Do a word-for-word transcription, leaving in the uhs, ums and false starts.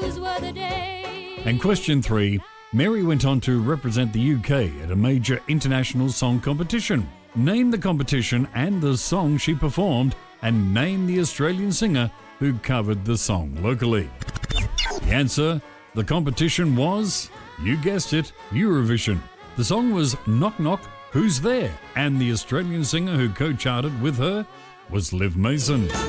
those were the days. And question three, Mary went on to represent the U K at a major international song competition. Name the competition and the song she performed, and name the Australian singer who covered the song locally. The answer, the competition was, you guessed it, Eurovision. The song was Knock Knock, Who's There? And the Australian singer who co-charted with her was Liv Mason.